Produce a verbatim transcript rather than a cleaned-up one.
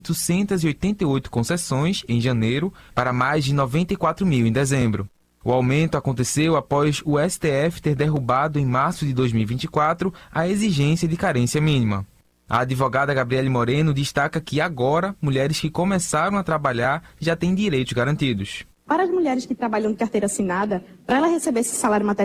oitocentas e oitenta e oito concessões em janeiro para mais de noventa e quatro mil em dezembro. O aumento aconteceu após o S T F ter derrubado em março de dois mil e vinte e quatro a exigência de carência mínima. A advogada Gabriele Moreno destaca que agora mulheres que começaram a trabalhar já têm direitos garantidos. Para as mulheres que trabalham de carteira assinada, para ela receber esse salário material